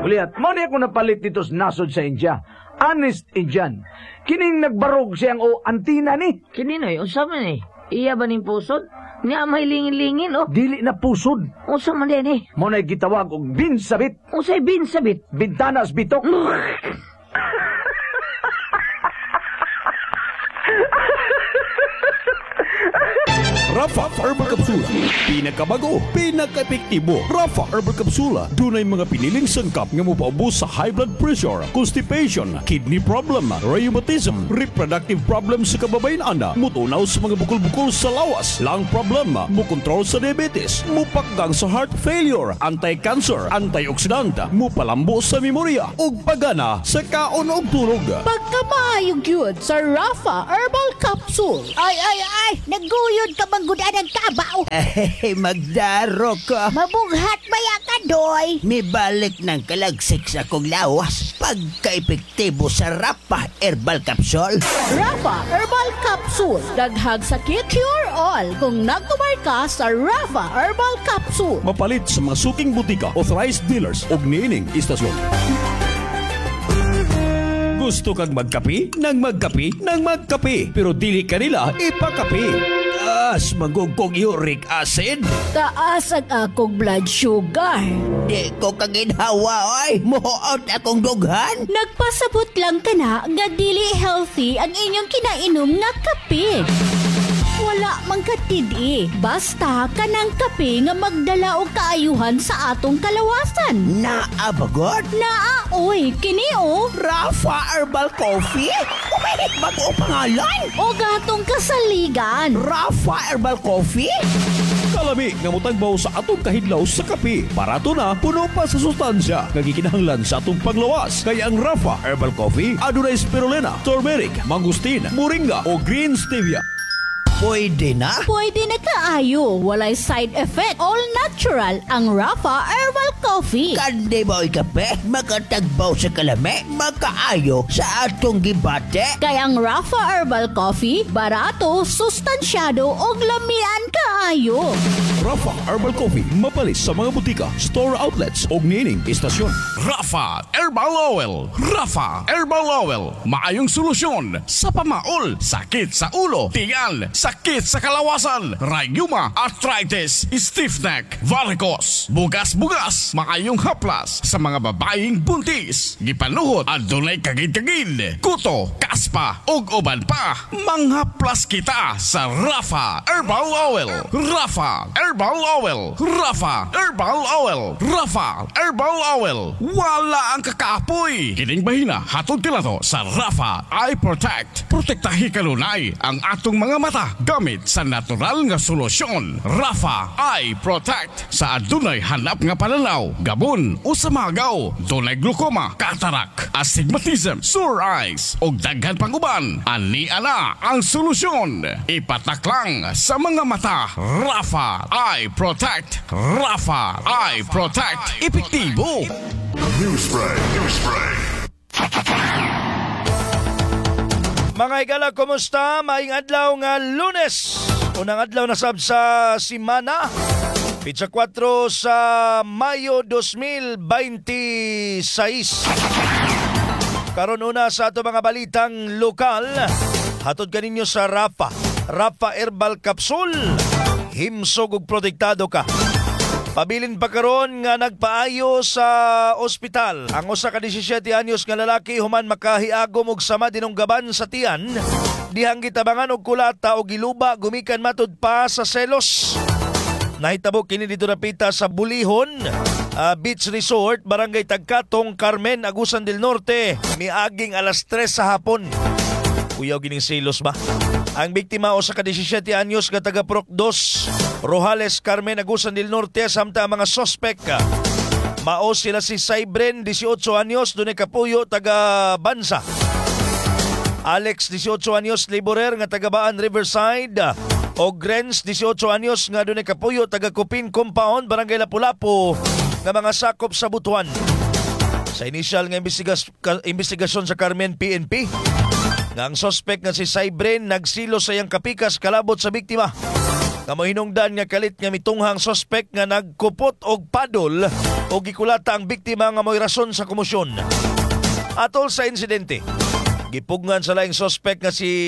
Uliat, mo niya ko napalit dito sa nasod sa India. Honest Indian. Kining nagbarog siyang o antina ni. Kininoy, unsa man eh? Iya ba ning pusod? Nga may lingin-lingin, oh. Dili na pusod. Unsa man din eh? Mo na gitawag og binsabit. Unsay binsabit? Bintanas bitok. Rafa Herbal Capsula. Pinakabago, pinaka-epektibo. Rafa Herbal Capsula. Dunay mga piniling sangkap nga mopaubos sa high blood pressure, constipation, kidney problem, rheumatism, reproductive problems sa kababayan-ana, mutunaw sa mga bukol-bukol sa lawas, lung problem, mukontrol sa diabetes, mupakgang sa heart failure, anti-cancer, antioxidant, mupalambo sa memorya, ug pagana sa kaon og tulog. Pagkamaayog yun sa Rafa Herbal Capsule. Ay, naguyod ka manggudan ng kabaw. Ay, magdaro ka. Mabughat maya ka, doy. May balik ng kalagsik sa kong lawas. Pagka-epektibo sa Rafa Herbal Capsule. Rafa Herbal Capsule. Daghag sakit, cure all. Kung nagkumar ka sa Rafa Herbal Capsule. Mapalit sa mga suking butika, authorized dealers ug niining istasyon. Gusto kang magkape? Nang magkape. Pero dili kanila ipakape. Taas magugkong uric acid. Taas ang akong blood sugar. Di ko kaginhawa, oy. Muhuot akong dughan. Nagpasabot lang ka na nga dili healthy ang inyong kinainom nga kape. Wala mang katid basta kanang kape nga magdala og kaayuhan sa atong kalawasan. Naabagot? Oy, kini Rafa Herbal Coffee? Umihit bago pangalan? o gatong kasaligan. Rafa Herbal Coffee? Kalami nga mutagbaw sa atong kahidlaw sa kape. Parato na puno pa sa sustansya nga gikinahanglan sa atong panglawas. Kaya ang Rafa Herbal Coffee adunay spirulina, turmeric, mangustin, moringa o green stevia. Pwede na? Pwede na kaayo, walay side effect. All natural ang Rafa Herbal Coffee. Kandi ba oy kape? Makatagbaw sa kalami? Makaayo sa atong gibate? Kaya ang Rafa Herbal Coffee, barato, sustansyado ug lamian kaayo. Rafa Herbal Coffee mapalis sa mga butika, store outlets ug niining istasyon. Rafa Herbal Oil. Rafa Herbal Oil. Maayong solusyon sa pamaol, sakit sa ulo, tiyan, sakit sa kalawasan, rayuma, arthritis, stiff neck, varicose, bugas-bugas, maayong haplas sa mga babaeng buntis, gipanuhot, adunay kagid-kagid, kuto, kaspa, ug uban pa. Manghaplas kita sa Rafa Herbal Oil. Rafa Herbal Oil. Rafa Herbal Oil. Rafa Herbal Oil. Wala ang kakaapoy. Kining bahina hatod kilato sa Rafa Eye Protect. Protektahi kanunay ang atong mga mata gamit sa natural nga solusyon. Rafa Eye Protect sa adunay hanap nga pananaw, gabon o sa magaw, dunay glaucoma, cataract, astigmatism, sore eyes o daghan pang uban. Ani ana ang solusyon. Ipatak lang sa mga mata. Rafa Eye Protect. Rafa Eye Protect. Epektibo. News Spray. Mga igala, kumusta? Maing adlaw nga Lunes. Unang adlaw na sab sa simana. Pizza 4 sa Mayo 2026. Karon una sa ato mga balitang lokal. Hatod kaninyo sa Rafa Herbal Capsule. Himsog ug protektado ka. Pabilin pa karon nga nagpaayo sa ospital ang usa ka 17 anyos nga lalaki human makahiagom og sama dinunggaban sa tiyan. Dihang gitabangan og kulata o giluba gumikan matud pa sa selos. Nahitabo kini dito napita sa Bulihon Beach Resort, Barangay Tagkatong, Carmen, Agusan del Norte, miaging alas 3 sa hapon. Uyaw gining selos ba? Ang biktima o sa ka 17 anyos nga taga Proc 2, Rojales, Carmen, Agusan del Norte, samtang mga sospek mao sila si Saibren, 18 anyos, dunay kapuyo, taga Bansa. Alex, 18 anyos, laborer nga taga Baan Riverside. O Grens, 18 anyos nga dunay kapuyo, taga Kupin Compound, Barangay Lapu-Lapu, nga mga sakop sa Butuan. Sa initial nga investigasyon sa Carmen PNP, nga ang sospek nga si Saibren nagsilo sa iyang kapikas kalabot sa biktima. Nga mohinungdan nga kalit nga mitunghang sospek nga nagkupot og padol o gikulata ang biktima nga mo'y rason sa komosyon. Atol sa insidente, gipugngan sa laing suspect nga si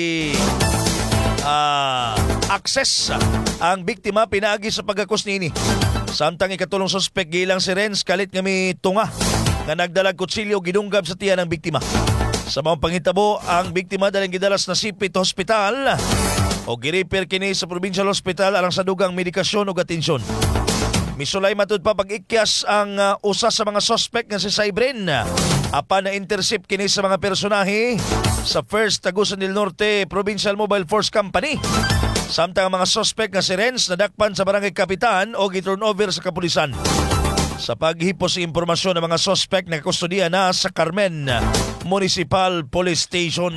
Access ang biktima pinaagi sa pagkakos nini. Samtang ikatulong suspect gilang si Renz kalit nga may tunga nga nagdalag kutsilyo gidunggab sa tiyan ng biktima. Sa mga panghitabo, ang biktima daling gidalas na sipit hospital o girepair kini sa provincial hospital alang sa dugang medikasyon o atensyon. Misulay matud pa pag-ikyas ang usa sa mga suspect nga si Cybren. Apan na intercept kini sa mga personahe sa 1st Tagusan del Norte Provincial Mobile Force Company. Samtang ang mga suspect nga si Renz nadakpan sa barangay kapitan o giturn over sa kapulisan. Sa paghipos sa impormasyon ng mga suspect na kustodiya na sa Carmen Municipal Police Station.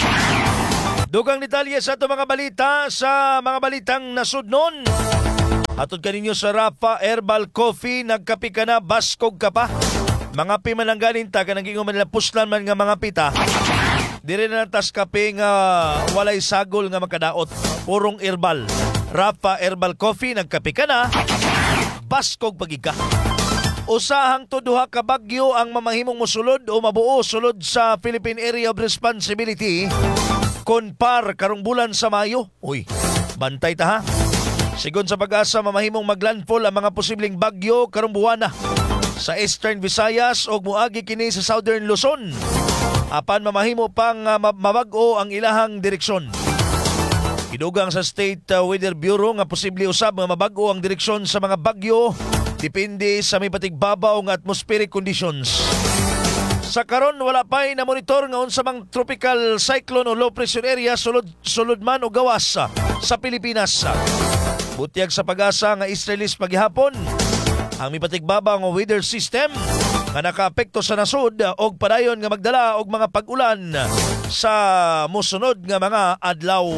Dugang detalye sa ito mga balita sa mga balitang nasudnon. Atod kaninyo sa Rafa Herbal Coffee, nagkapi ka na, baskog ka pa. Mga pimanangganin ta, kanang gingo man puslan man nga mga pita. Dire na tas kape nga walay sagol nga makadaot. Purong herbal. Rafa Herbal Coffee, nagkapi ka na, baskog pagika. Usahang to duha ka bagyo ang mamahimong mosulod o mabuo sulod sa Philippine Area of Responsibility konpar karong bulan sa Mayo. Uy, bantay ta ha. Sigon sa pag-asa, mamahimong maglandfall ang mga posibleng bagyo karong buwana sa Eastern Visayas o muagi kini sa Southern Luzon. Apan mamahimo pang mabag-o ang ilahang direksyon. Gidugang sa State Weather Bureau nga posible usab nga mabag-o ang direksyon sa mga bagyo depende sa may patigbabaw nga atmospheric conditions. Sa karon wala pa'y na monitor nga unsa mang tropical cyclone o low pressure area sulod man o gawas sa Pilipinas. Butyag sa pag-asa nga Israelis paghihapon ang mipatigbabaw nga weather system nga nakaapekto sa nasud og padayon nga magdala og mga pag-ulan sa mosunod nga mga adlaw.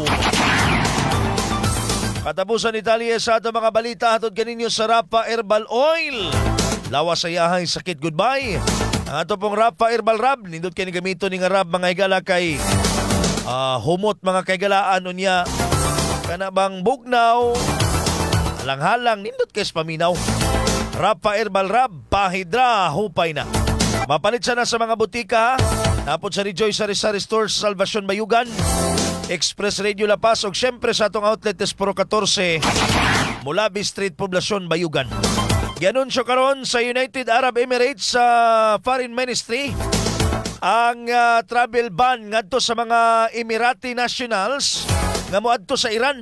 Katapusan Italia sa ato mga balita hatod kaninyo sa Rafa Herbal Oil. Lawas sa yahay sakit goodbye. Ang ato pong Rafa Herbal Rab, nindot kini gamito ni nga Rab mga higala kay humot mga kaigalaan unya kana bang bugnaw halang-halang nindot kay paminaw. Rafa Herbal Rab, pahidra hupay na. Mapalit siya na sa mga butika ha. Tapos sa Rejoice Sari-Sari Stores Salvacion Bayugan, Express Radio La Paz ug syempre sa atong outlet Esporo 14 Mulabi Street Poblacion Bayugan. Gianunsyo karon sa United Arab Emirates sa Foreign Ministry ang travel ban ngadto sa mga Emirati nationals nga moadto sa Iran,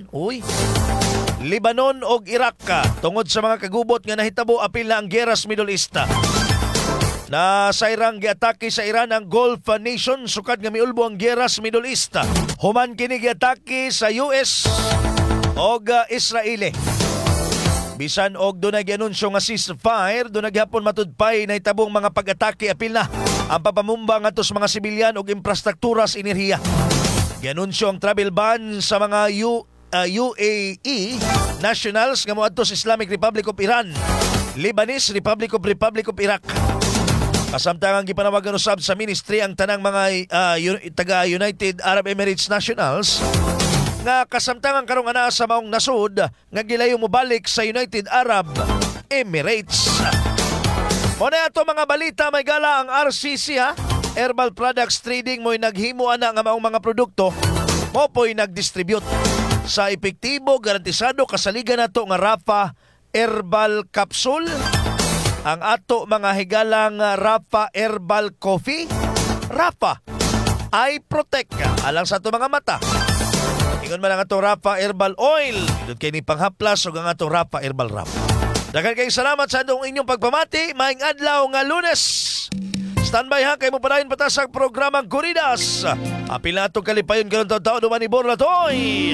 Lebanon og Iraq tungod sa mga kagubot nga nahitabo apil na ang giyera sa Middle East. Na sayrang giatake sa Iran ang Gulf nation sukad nga miulbo ang giyera sa Middle East. Human kini giatake sa US og Israel. Bisan og dunay gianunsyo nga ceasefire, dunay gihapon matudpay na hitabong mga pag-atake apil na ang papamumba ngadto sa mga sibilyan og infrastruktura sa enerhiya. Gianunsyo ang travel ban sa mga UAE nationals nga moadto sa Islamic Republic of Iran, Lebanese Republic of Iraq. Kasamtangang gipanawagan usab sa ministry ang tanang mga taga United Arab Emirates nationals nga kasamtangan karong ana sa maong nasud nga gilayo mo balik sa United Arab Emirates. Muna ato mga balita, may gala ang RCC Herbal Products Trading mo'y naghimo ana nga maong mga produkto mo po'y nagdistribute sa epektibo garantisado kasaligan nato nga Rafa Herbal Capsule, ang ato mga higalang Rafa Herbal Coffee, Rafa Eye Protect alang sa ato mga mata. Ingon man ang atong Rafa Herbal Oil. Doon kayo ni panghaplas o ang atong Rafa Herbal Rap. Daghang kayong salamat sa inyong pagpamati. Maing adlaw nga Lunes. Standby ha, kayo mo padayon patasang programang Kuridas. Apil na itong kalipayon karon taon-taon duman ni Borlatoy.